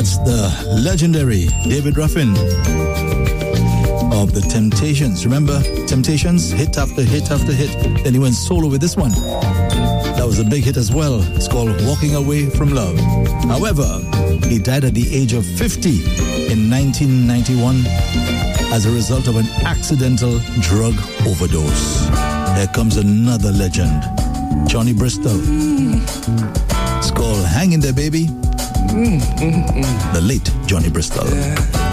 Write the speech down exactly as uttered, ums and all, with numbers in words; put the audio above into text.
That's the legendary David Ruffin of the Temptations. Remember Temptations? Hit after hit after hit. Then he went solo with this one. That was a big hit as well. It's called Walking Away from Love. However, he died at the age of fifty in nineteen ninety-one as a result of an accidental drug overdose. Here comes another legend, Johnny Bristol. It's called Hang in There, Baby. The late Johnny Bristol. Yeah.